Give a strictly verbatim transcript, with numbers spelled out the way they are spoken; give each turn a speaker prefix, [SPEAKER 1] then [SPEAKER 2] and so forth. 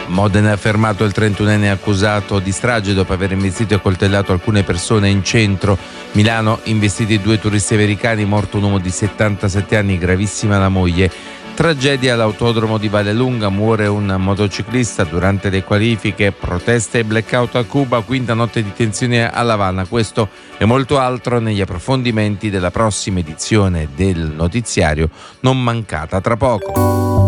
[SPEAKER 1] Modena ha fermato il trentunenne accusato di strage dopo aver investito e coltellato alcune persone in centro. Milano, investiti due turisti americani, morto un uomo di settantasette anni, gravissima la moglie. Tragedia all'autodromo di Vallelunga, muore un motociclista durante le qualifiche, proteste e blackout a Cuba, quinta notte di tensione a L'Avana. Questo e molto altro negli approfondimenti della prossima edizione del notiziario, non mancata tra poco.